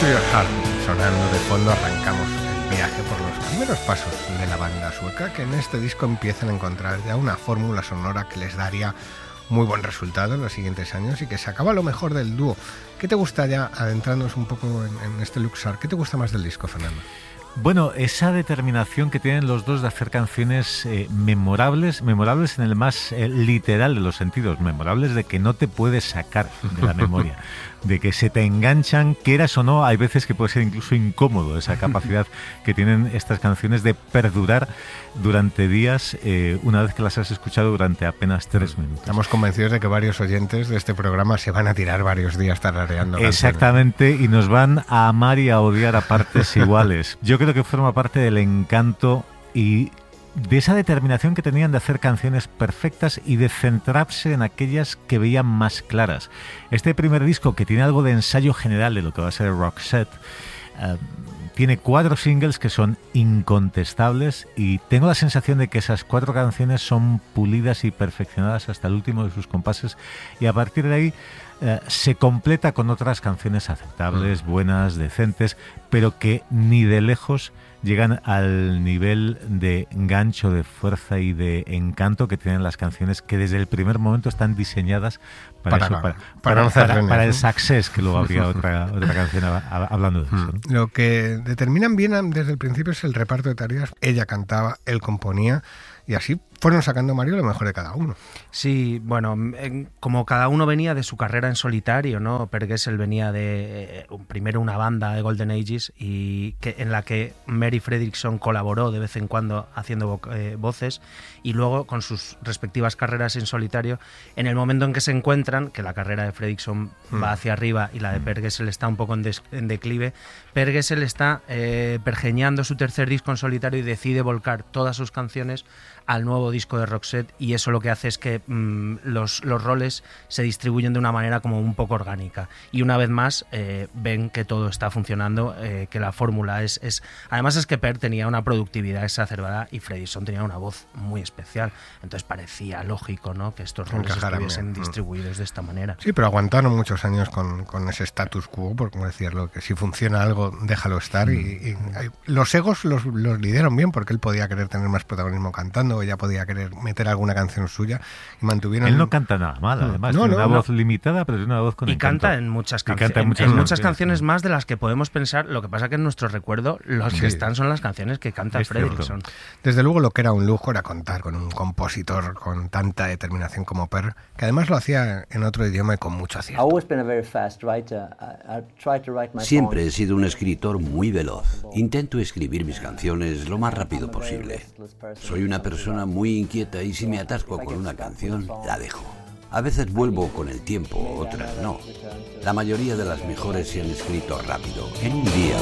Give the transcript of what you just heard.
Your Heart sonando de fondo, arrancamos el viaje por los primeros pasos de la banda sueca, que en este disco empiezan a encontrar ya una fórmula sonora que les daría muy buen resultado en los siguientes años y que sacaba lo mejor del dúo. ¿Qué te gusta, ya adentrándonos un poco en este Luxor? ¿Qué te gusta más del disco, Fernando? Bueno, esa determinación que tienen los dos de hacer canciones memorables en el más literal de los sentidos, memorables de que no te puedes sacar de la memoria, de que se te enganchan, quieras o no. Hay veces que puede ser incluso incómodo esa capacidad que tienen estas canciones de perdurar durante días, una vez que las has escuchado durante apenas 3 minutos. Estamos convencidos de que varios oyentes de este programa se van a tirar varios días tarareando canciones. Exactamente, y nos van a amar y a odiar a partes iguales. Yo creo que forma parte del encanto y de esa determinación que tenían de hacer canciones perfectas y de centrarse en aquellas que veían más claras. Este primer disco, que tiene algo de ensayo general de lo que va a ser Roxette, tiene 4 singles que son incontestables y tengo la sensación de que esas 4 canciones son pulidas y perfeccionadas hasta el último de sus compases, y a partir de ahí se completa con otras canciones aceptables, buenas, decentes, pero que ni de lejos llegan al nivel de gancho, de fuerza y de encanto que tienen las canciones que desde el primer momento están diseñadas para el success, que luego habría otra canción hablando de eso, ¿no? Lo que determinan bien desde el principio es el reparto de tareas. Ella cantaba, él componía, y así fueron sacando, Mario, lo mejor de cada uno. Sí, bueno, como cada uno venía de su carrera en solitario, ¿no? Per Gessle venía de primero una banda de Golden Ages y en la que Mary Fredriksson colaboró de vez en cuando haciendo voces, y luego con sus respectivas carreras en solitario. En el momento en que se encuentran, que la carrera de Fredriksson va hacia arriba y la de Per Gessle está un poco en declive, Per Gessle está pergeñando su tercer disco en solitario y decide volcar todas sus canciones al nuevo disco de Roxette, y eso lo que hace es que los roles se distribuyen de una manera como un poco orgánica, y una vez más ven que todo está funcionando, que la fórmula es además es que Per tenía una productividad exacerbada y Fredriksson tenía una voz muy especial, entonces parecía lógico, ¿no?, que estos roles estuviesen distribuidos de esta manera. Sí, pero aguantaron muchos años con ese status quo, por como decirlo, que si funciona algo, déjalo estar, y los egos los lidiaron bien, porque él podía querer tener más protagonismo cantando, ella podía querer meter alguna canción suya, y mantuvieron... Él no canta nada mal, además, tiene una voz limitada, pero tiene una voz con encanto. Canta en muchas canciones, en muchas canciones más de las que podemos pensar. Lo que pasa que en nuestro recuerdo los que están son las canciones que canta Fredriksson. Desde luego, lo que era un lujo era contar con un compositor con tanta determinación como Per, que además lo hacía en otro idioma y con mucho acierto. Siempre he sido un escritor muy veloz. Intento escribir mis canciones lo más rápido posible. Soy una persona muy inquieta y si me atasco con una canción, la dejo. A veces vuelvo con el tiempo, otras no. La mayoría de las mejores se han escrito rápido, en un día.